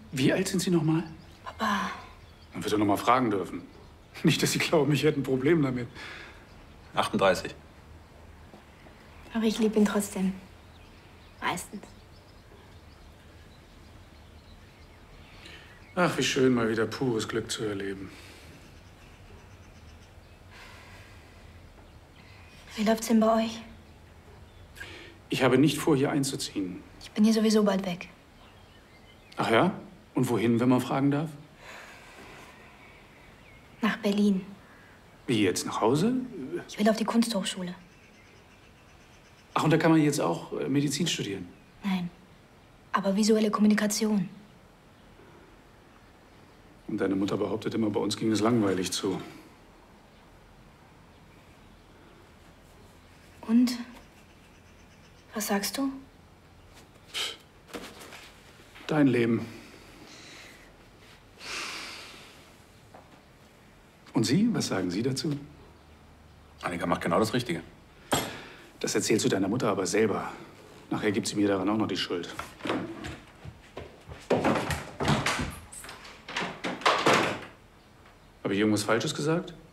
Wie alt sind Sie noch mal? Papa. Man wird doch noch mal fragen dürfen. Nicht, dass Sie glauben, ich hätte ein Problem damit. 38. Aber ich liebe ihn trotzdem. Meistens. Ach, wie schön, mal wieder pures Glück zu erleben. Wie läuft's denn bei euch? Ich habe nicht vor, hier einzuziehen. Ich bin hier sowieso bald weg. Ach ja? Und wohin, wenn man fragen darf? Nach Berlin. Wie jetzt, nach Hause? Ich will auf die Kunsthochschule. Ach, und da kann man jetzt auch Medizin studieren? Nein. Aber visuelle Kommunikation. Und deine Mutter behauptet immer, bei uns ging es langweilig zu. Und? Was sagst du? Dein Leben. Und Sie? Was sagen Sie dazu? Annika macht genau das Richtige. Das erzählst du deiner Mutter aber selber. Nachher gibt sie mir daran auch noch die Schuld. Habe ich irgendwas Falsches gesagt?